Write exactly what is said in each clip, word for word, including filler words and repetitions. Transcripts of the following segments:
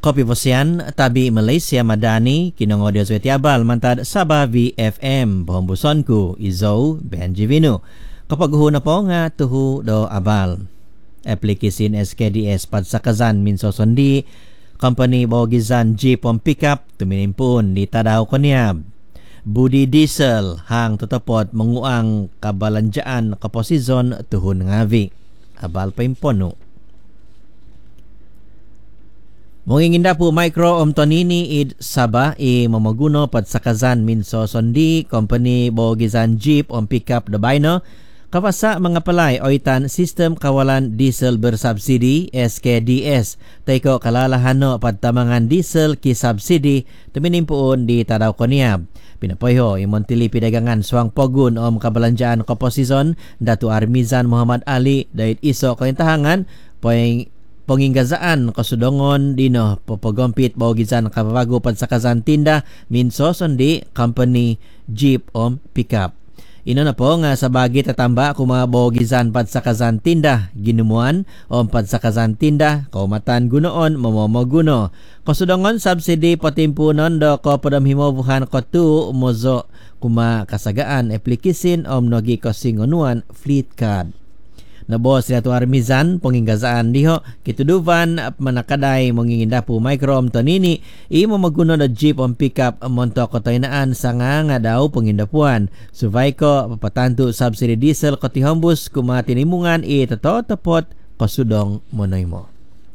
Kopi Posian, tabi Malaysia Madani, kinongodio sa tiabal, mantad Sabah V F M, Bohombuson ku, Izo, Benjivino. Kapag na po nga, tuhu do abal. Aplikisin S K D S padsakazan minso sondi, company bogizan jeep on pickup, tuminimpun di tadaw ko niya. Budi diesel, hang tutapot menguang kabalanjaan kaposizon tuhun ngavi. Abal pa impono. Monginginda po micro om tonini id Sabah i mamaguno padsakazan minso sondi company bogizan jeep on pickup dabay no kapasa mga palay oitan sistem kawalan diesel bersubsidi S K D S taiko kalalahano padtamangan diesel ki subsidi tuminimpuon di tadaw koniab pinapoyo imontili pidagangan suang pogun om kabalanjaan kaposizon Datu Armizan Muhammad Ali dait iso kaintahangan poing penginggazaan kasudongon dino popogompit bawagizan kababago padsakazan tinda minso sondi company jeep om pickup. Ino na po nga sa bagi tatamba kuma bawagizan padsakazan tinda ginumuan om padsakazan tinda kaumatan gunoon mamomoguno. Kasudongon subsidi patimpunon do ko padamhimobuhan ko tu mozo kuma kasagaan aplikisin om nogi kosingonuan fleet card. Nabos sila tu Armizan penginggazaan diho kituduvan manakaday menginginda po micro om tonini imo maguno na jeep on pickup monto kotaynaan sa nga nga daw pengindapuan suvay ko papatanto subsidy diesel kotihombus kuma tinimungan i tatotapot kasudong monoy mo.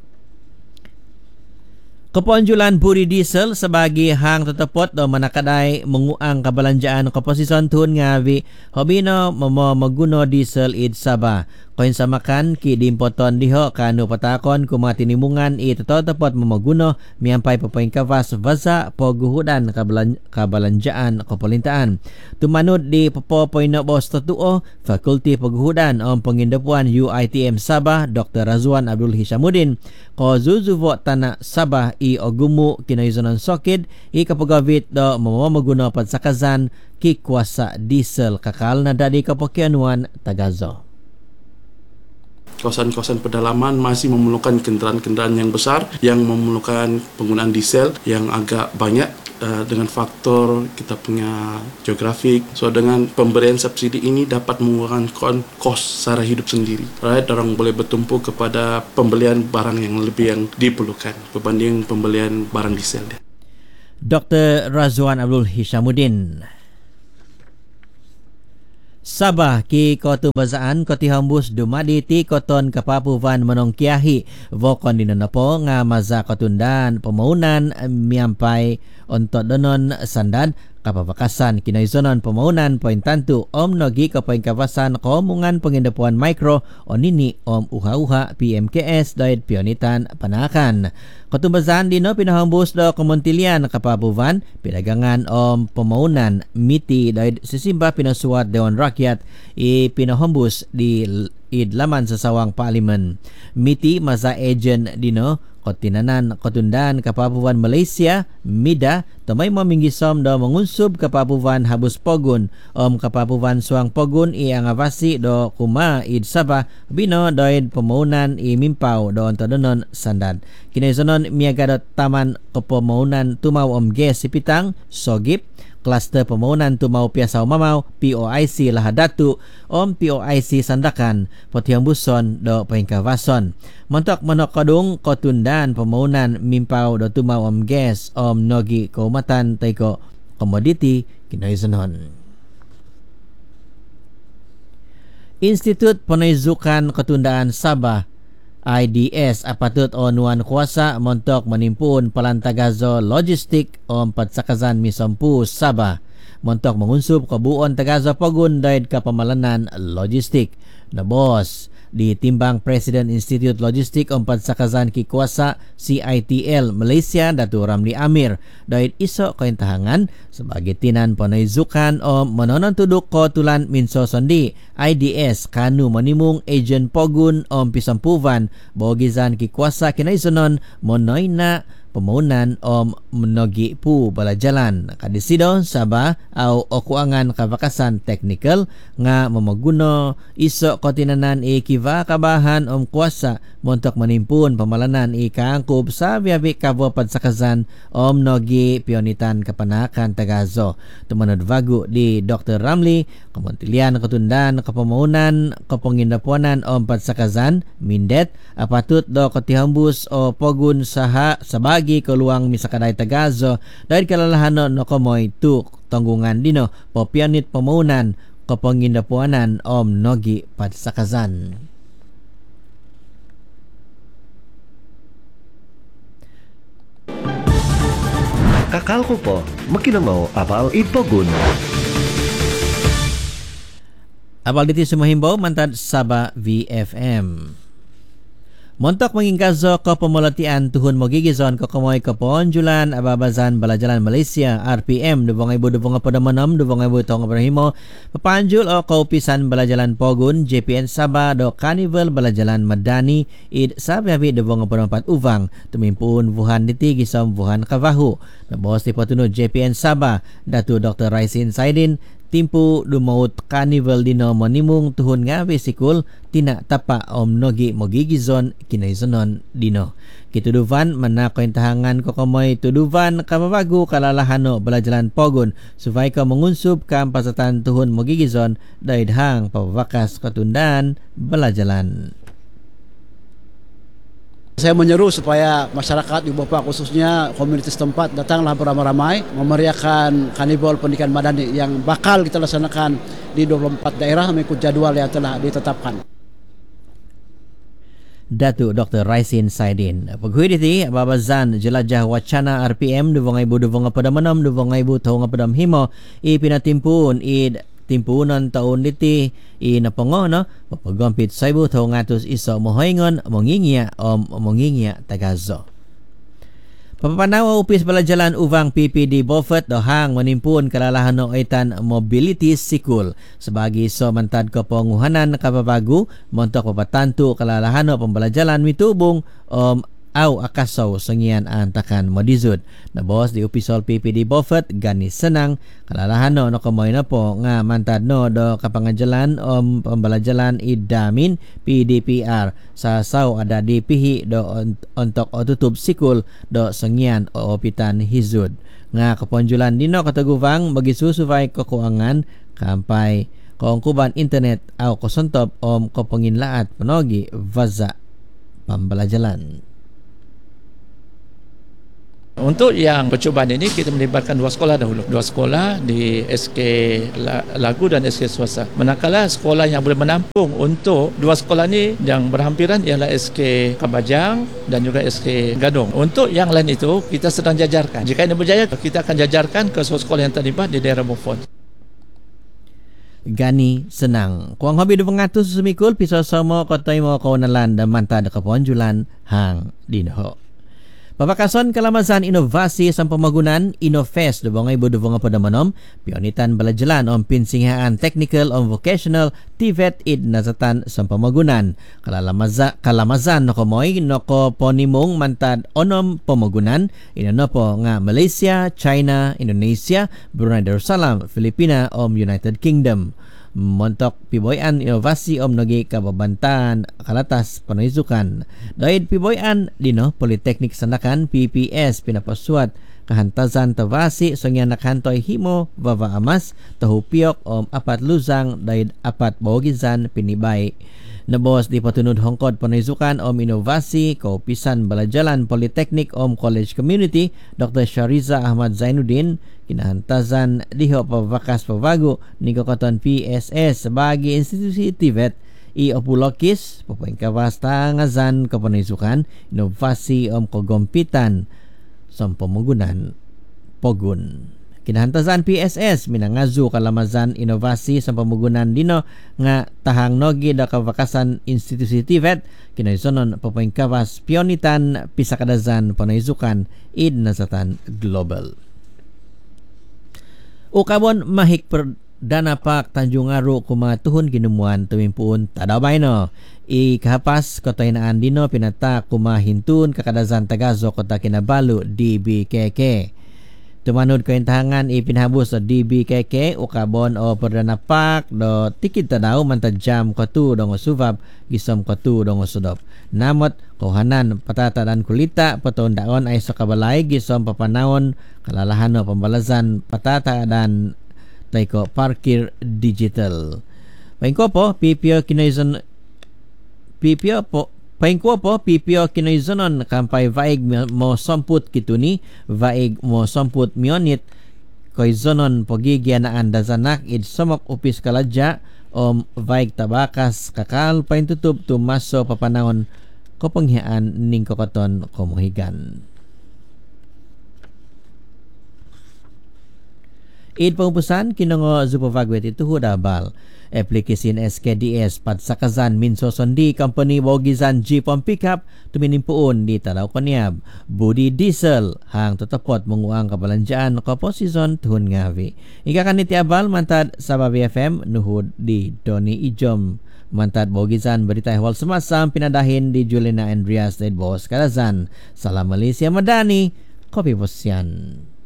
Kaponjulan budi diesel sabagi hang tatapot do manakaday menguang kabalanjaan kaposison tuhun ngavi hobino mamo maguno diesel id Sabah koin samakan ki dimpoton diho kanu patakon kuma tinimungan i tatotapot mamaguno miampay papaing kavas vaza poguhudan kabalan, kabalanjaan kapolintaan tumanod di popopoy na bos tatuo fakulti poguhudan om pengindapuan U I T M Sabah Doktor Razwan Abdul Hishamuddin ko zuzuvo tanah Sabah i ogumu kinaizonan sokid i kapagavit do mamamaguno padsakazan ki kuasa diesel kakal na dadi kapokianuan Tagazo. Kawasan-kawasan pedalaman masih memerlukan kendaraan-kendaraan yang besar yang memerlukan penggunaan diesel yang agak banyak uh, dengan faktor kita punya geografik. So dengan pemberian subsidi ini dapat mengurangkan kos sara hidup sendiri. Right, orang boleh bertumpu kepada pembelian barang yang lebih yang diperlukan berbanding pembelian barang diesel. Doktor Razwan Abdul Hishamuddin. Sabah ki kotu bazaan koti hambus dumadi ti koton kapapuvan menongkiahi vokon dinonopo nga maza kotundan pemaunan miampai ontot donon sandan kapapakasan kinaizonon pemaunan poin tantu om nogi ka poin kawasan komungan pengindapuan mikro onini om uha-uha P M K S dait pionitan panakan. Kotumbazan dino pinahambus do kemontilian kapapuvan pidagangan om pemaunan miti dait sisimba pinasuat Dewan Rakyat i pinahambus di idlaman sa sawang parlimen. Miti maza agent dino kotinanan kotundan kapapuvan Malaysia Mida tamay maminggisom do mengunsub kapapuvan habus pogun om kapapuvan suang pogun i angavasi do kuma id Sabah bino doid pemaunan i mimpaw do ontodonon sandad kinaizonon miagadot taman kepemaunan tumaw om ges sipitang sogip Kluster pemaunan tumau piasau mamau P O I C lahadatu om P O I C sandakan potiang buson do pengkavason montok monok kadung kotundan pemaunan mimpau do tumau om gas om nogi kaumatan taiko komoditi kinaizonon. Institut Penaizukan Ketundaan Sabah I D S apatut onuan kuasa montok menimpun pelantagazo logistik om padsakazan misompu Sabah montok mengunsub kebuon tagazo pogun daid kapamalanan logistik na bos ditimbang Presiden Institut Logistik om padsakazan ki kuasa C I T L Malaysia Datu Ramli Amir daid iso kaintahangan sebagai tinan penaizukan om menonon tuduk ko tulan minso sondi I D S kanu menimung agent pogun om pisampuvan bogizan ki kuasa kinaisonon monoy na pemaunan om mnogi pu balajalan kadisido Sabah au okuangan kabakasan teknikal nga mamaguno iso kotinanan i kiva kabahan om kuasa montok menimpun pamalanan i kaangkub sa biabi kabo padsakazan om nogi pionitan kapanakan Tagazo tumanod vagu di Doktor Ramli Kementerian Ketundan Kepemaunan Kepengindapuanan om padsakazan Mindet apatut do kotihambus o pogun saha sabagi keluang misakaday Tagazo dahil kalalahano no komoy tu tanggungan dino popionit pemaunan Kepengindapuanan om nogi padsakazan. Kakal ko po, makinamaw apal ipogun. Apal diti sumahimbaw mantad Sabah V F M. Montok mangingkazo ko pemulatian tuhun mogigizon ko kamoy ko ponjulan ababazan balajalan Malaysia R P M dubong ibu dubong pada manam dubong ibu tong berhimo papanjul o kaupisan balajalan Pogun J P N Sabah do Carnival balajalan Madani id sabiabi dubong pada empat uvang tumimpun vuhan diti gisom vuhan kavahu na bos di patunud J P N Sabah Datu Doktor Raisin Saidin timpu dumaut Carnival dino manimung tuhun nga vesikul tina tapa om nogi mogigizon kinaizonon dino. Kituduvan manakoy tahangan ko kamoy tuduvan kamabago kalalahano balajalan Pogun suvay ka mengunsub ka pasatan tuhun mogigizon daidhang pawakas katundan balajalan. Saya menyeru supaya masyarakat Ibu Bapa khususnya komunitas tempat datanglah beramai-ramai memeriahkan Karnival Pendidikan Madani yang bakal kita laksanakan di dua puluh empat daerah mengikut jadwal yang telah ditetapkan. Datu Doktor Raisin Saidin. Paghuwi diti babazan jelajah wacana R P M dua ribu dua puluh pada manom dua ribu tahun pada himo ipinatimpun id timpunan taon diti inapongo no papagompit saibu taong atus iso mohoingon mongingya o mongingya Tagazo. Papapanawa upis balajalan uvang P P D Beaufort dohang menimpun kalalahan no itan mobility sikul sebagi so mantad ko penguhanan kapabagu montok papatantu kalalahan no pembalajalan mitubong om au akasaw sengian antakan modizud na bos di upisol P P D Beaufort gani senang kalalahan no no kamoy na po nga mantad no do kapangajalan om pembalajalan idamin P D P R sa saw ada di pihi do ontok o tutup sikul do sengian o opitan hizud nga kaponjulan dino kataguvang bagi susuvay kukuangan kampai kaungkuban internet au kosontop om kopenginlaat penogi vaza pembalajalan. Untuk yang percubaan ini kita melibatkan dua sekolah dahulu. Dua sekolah di S K Lagu dan S K Swasta. Manakala sekolah yang boleh menampung untuk dua sekolah ini yang berhampiran ialah S K Kabajang dan juga S K Gadong. Untuk yang lain itu kita sedang jajarkan. Jika ini berjaya kita akan jajarkan ke sekolah yang terlibat di daerah Beaufort. Gani senang. Kuang hobi dua pengatus semikul pisau sama kotoi mo kaunalan dan mantad keponjulan hang dinho. Papakason Kalamazan Inovasi sang Pemagunan Inofest dua ribu dua puluh pada manom pionitan balajalan om pinsinghaan technical om vocational T V E T id nasatan sang Pemagunan Kalamazan Kalamazan nokomoy noko ponimong mantad onom Pemagunan inono po nga Malaysia, China, Indonesia, Brunei Darussalam, Filipina om United Kingdom. Montok piboyan inovasi om nogi kababantan kalatas panaisukan daid piboyan dino Politeknik Sandakan P P S pinapasuat kahantazan tawasi songyan nakhantoy himo vava amas tahupiok om apat luzang daid apat bawagizan pinibay nabos di patunud hongkod panaisukan om inovasi kaupisan balajalan Politeknik om College Community Doktor Shariza Ahmad Zainuddin kinahantazan diho pavakas pavago ni kokoton P S S sebagai institusi T V E T i opulokis papengkawas tangazan kepanisukan inovasi om kogompitan som pemugunan Pogun. Kinahantazan P S S minangazu Kalamazan inovasi sa pamugunan dino nga tahang nogi da kawakasan institusi T V E T kinaisonon papengkawas pionitan pisakadazan panaisukan id nasatan global. Ukabon mahik perdana pak Tanjung Aru kumatuhun ginemuan tumimpuun tadabay no I kahapas kota Hinaan Dino pinata kumahintun kakadazan Tagazo kota Kinabalu D B K K. Tumanod ko intahangan ipinhabos sa D B K K o kabon o perdana pak do tikit tadaw mantajam ko tu dong subab gisom ko tu dong sudop. Namot kohanan patata dan kulita paton daon ay sa kabalay gisom papanawon kalalahan o pambalazan patata dan taiko parkir digital. Paingko po P P O kinoizon P P O po Paingko po, P P O kinoizonon kampay vaig mo somput kituni, vaig mo somput mionit, koizonon pogigya na andazanak id somok upis kaladya o vaig tabakas kakal paintutub tumaso papanahon kopanghian ning kokoton komuhigan. Id pangpusan kinongo zupavagwet ito hudabal. Application S K D S padsakazan minso sondi company bogizan jeep on pickup tuminimpuon di Talaw Kaniab. Budi diesel hang tatapot menguang kabalanjaan kaposison tuhun ngavi. Ika kaniti abal mantad sa Babi F M nuhud di Doni Ijom. Mantad bogizan berita hwal semasam pinadahin di Julina Andreas Dead Boss Kalazan. Salam Malaysia Madani, Kopi Bosyan.